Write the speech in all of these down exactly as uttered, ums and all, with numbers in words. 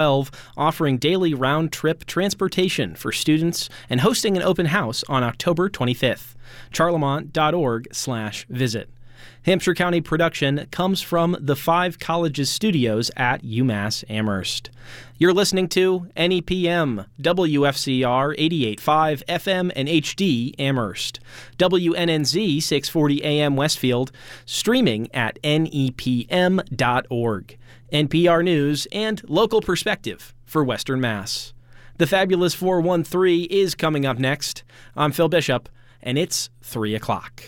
offering daily round-trip transportation for students and hosting an open house on October twenty-fifth. charlemont.org slash visit. Hampshire County production comes from the Five Colleges studios at UMass Amherst. You're listening to N E P M, W F C R eighty-eight point five F M and H D Amherst, W N N Z six forty A M Westfield, streaming at N E P M dot org. N P R News and local perspective for Western Mass. The Fabulous four one three is coming up next. I'm Phil Bishop, and it's three o'clock.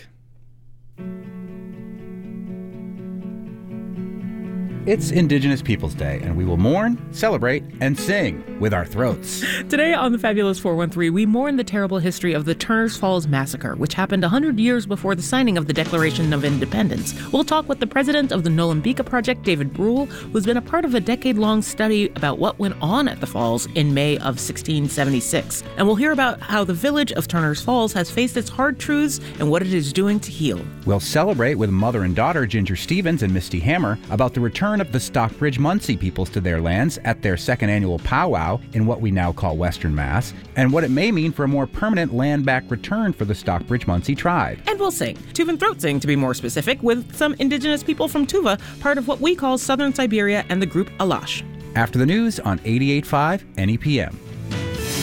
It's Indigenous Peoples Day, and we will mourn, celebrate, and sing with our throats. Today on the Fabulous four one three, we mourn the terrible history of the Turners Falls Massacre, which happened one hundred years before the signing of the Declaration of Independence. We'll talk with the president of the Nolambika Project, David Brule, who's been a part of a decade-long study about what went on at the falls in May of sixteen seventy-six. And we'll hear about how the village of Turners Falls has faced its hard truths and what it is doing to heal. We'll celebrate with mother and daughter Ginger Stevens and Misty Hammer about the return of the Stockbridge-Munsee peoples to their lands at their second annual powwow in what we now call Western Mass, and what it may mean for a more permanent land-back return for the Stockbridge-Munsee tribe. And we'll sing, Tuvan throat sing to be more specific, with some indigenous people from Tuva, part of what we call Southern Siberia, and the group Alash. After the news on eighty-eight point five N E P M.